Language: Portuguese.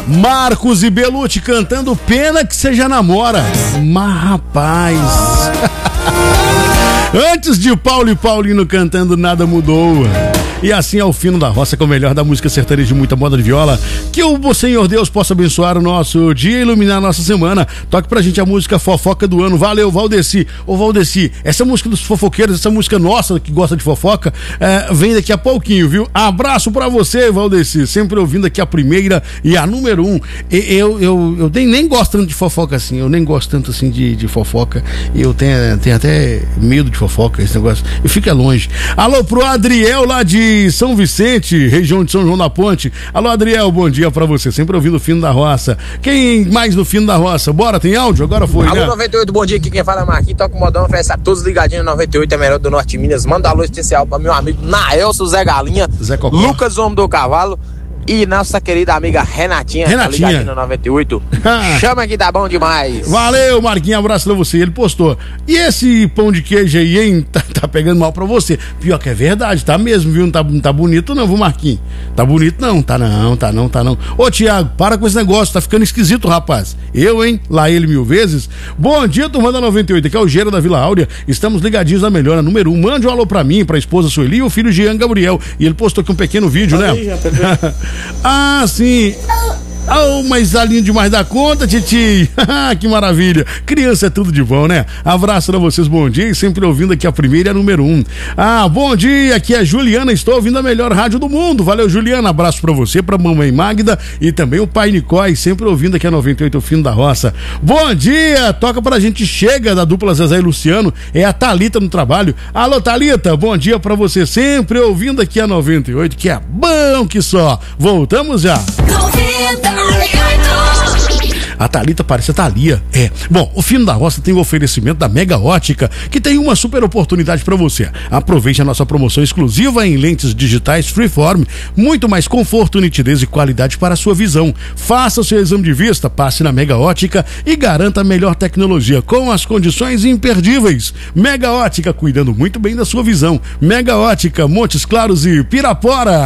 Marcos e Belucci cantando Pena que Você Já Namora. Mas rapaz. Antes de Paulo e Paulino cantando Nada Mudou. E assim é o fino da roça com o melhor da música sertaneja de muita moda de viola. Que o Senhor Deus possa abençoar o nosso dia e iluminar a nossa semana. Toque pra gente a música fofoca do ano. Valeu, Valdeci. Ô, Valdeci, essa música dos fofoqueiros, essa música nossa que gosta de fofoca, vem daqui a pouquinho, viu? Abraço pra você, Valdeci. Sempre ouvindo aqui a primeira e a número 1. Eu nem gosto tanto de fofoca assim. Eu nem gosto tanto assim de fofoca. Eu tenho até medo de fofoca, esse negócio. Eu fico longe. Alô pro Adriel lá de São Vicente, região de São João da Ponte. Alô, Adriel, bom dia pra você. Sempre ouvindo o Fino da Roça. Quem mais no Fino da Roça? Bora, tem áudio? Agora foi, alô, né? 98, bom dia. Aqui quem fala é Marquinhos. Toca o modão, festa a todos ligadinhos. 98 é melhor do Norte de Minas. Manda alô especial pra meu amigo Naelso, Zé Galinha, Zé Cocó, Lucas Homem do Cavalo e nossa querida amiga Renatinha. Tá ligadinho no 98. Chama que tá bom demais. Valeu, Marquinhos, abraço pra você. Ele postou. E esse pão de queijo aí, hein? Tá pegando mal pra você. Pior que é verdade, tá mesmo, viu? Não tá bonito não, viu, Marquinhos? Tá bonito não, tá não. Ô, Thiago, para com esse negócio, tá ficando esquisito, rapaz. Eu, hein? Lá ele 1000 vezes. Bom dia, turma da 98, aqui é o Gera da Vila Áurea. Estamos ligadinhos na melhor, número 1. Mande um alô pra mim, pra esposa Sueli e o filho Jean Gabriel. E ele postou aqui um pequeno vídeo, né? Ah, sim. Oh, mas alinho demais da conta, titi. Que maravilha. Criança é tudo de bom, né? Abraço pra vocês, bom dia. E sempre ouvindo aqui a primeira e a número 1. Ah, bom dia, aqui é a Juliana. Estou ouvindo a melhor rádio do mundo. Valeu, Juliana. Abraço pra você, pra mamãe Magda e também o pai Nicói. Sempre ouvindo aqui a 98, o Fino da Roça. Bom dia, toca pra gente. Chega da dupla Zezé e Luciano. É a Thalita no trabalho. Alô, Thalita, bom dia pra você. Sempre ouvindo aqui a 98, que é bom que só. Voltamos já. 98. A Thalita parece a Thalia. Bom, o Fino da Roça tem o oferecimento da Mega Ótica, que tem uma super oportunidade para você. Aproveite a nossa promoção exclusiva em lentes digitais Freeform, muito mais conforto, nitidez e qualidade para a sua visão. Faça o seu exame de vista, passe na Mega Ótica e garanta a melhor tecnologia com as condições imperdíveis. Mega Ótica, cuidando muito bem da sua visão. Mega Ótica, Montes Claros e Pirapora.